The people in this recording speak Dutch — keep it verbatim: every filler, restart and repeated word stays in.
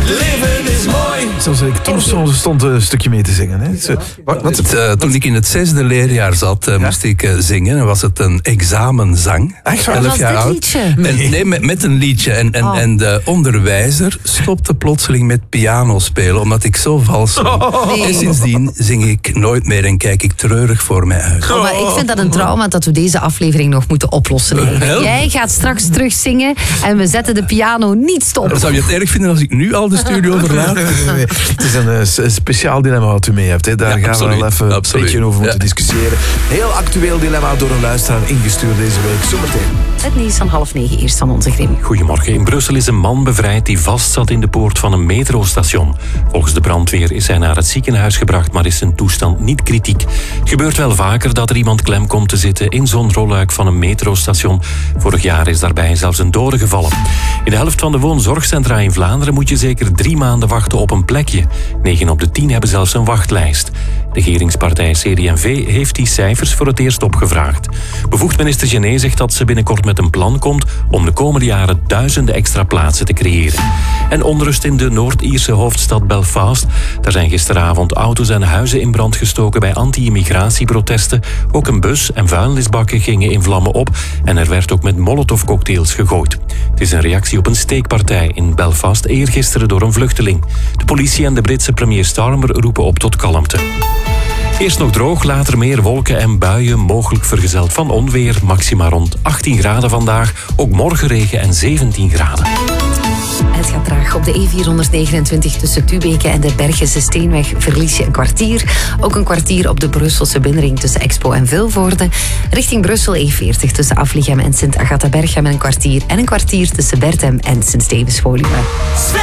leven is mooi. Zoals ik toen stond een stukje mee te zingen. Hè? Zo, wat, wat, Het, uh, toen ik in het zesde leerjaar zat, uh, ja? moest ik uh, zingen. En was het een examenzang. Echt waar? elf jaar oud. Nee. En, nee, met, met een liedje. En, en, oh. en de onderwijzer stopte plotseling met piano spelen, omdat ik zo vals zong. Oh. Nee. En sindsdien zing ik nooit meer en kijk ik treurig voor mij uit. Oh, maar ik vind dat een trauma dat we deze aflevering nog moeten oplossen. Uh, Jij gaat straks terug zingen en we zetten de piano niet stop. Zou je het erg vinden als ik nu al de studio verlaat? Nee, nee, nee. Het is een uh, speciaal dilemma wat u mee hebt. Hè. Daar ja, gaan absoluut, we wel even absoluut. een beetje over moeten ja. discussiëren. Heel actueel dilemma door een luisteraar ingestuurd deze week. Zometeen. Het nieuws van half negen, eerst van onze Grim. Goedemorgen. In Brussel is een man bevrijd die vastzat in de poort van een metrostation. Volgens de brandweer is hij naar het ziekenhuis gebracht, maar is zijn toestand niet kritiek. Het gebeurt wel vaker dat er iemand klem komt te zitten in zo'n rolluik van een metrostation. Vorig jaar is daarbij zelfs een dode gevallen. In de helft van de woonzorgcentra in Vlaanderen moet je zeker drie maanden wachten op een plekje. Negen op de tien hebben zelfs een wachtlijst. Regeringspartij C D en V heeft die cijfers voor het eerst opgevraagd. Bevoegd minister Genet zegt dat ze binnenkort met een plan komt om de komende jaren duizenden extra plaatsen te creëren. En onrust in de Noord-Ierse hoofdstad Belfast. Daar zijn gisteravond auto's en huizen in brand gestoken bij anti-immigratieprotesten. Ook een bus en vuilnisbakken gingen in vlammen op en er werd ook met molotovcocktails gegooid. Het is een reactie op een steekpartij in Belfast eergisteren door een vluchteling. De politie en de Britse premier Starmer roepen op tot kalmte. Eerst nog droog, later meer wolken en buien, mogelijk vergezeld van onweer. Maxima rond achttien graden vandaag, ook morgen regen en zeventien graden. Het gaat traag. Op de E vierhonderdnegenentwintig tussen Tubeke en de Bergense Steenweg verlies je een kwartier. Ook een kwartier op de Brusselse binnenring tussen Expo en Vilvoorde. Richting Brussel E veertig tussen Aflichem en Sint-Agatha-Berchem een kwartier. En een kwartier tussen Berthem en Sint-Stevens-Woluwe.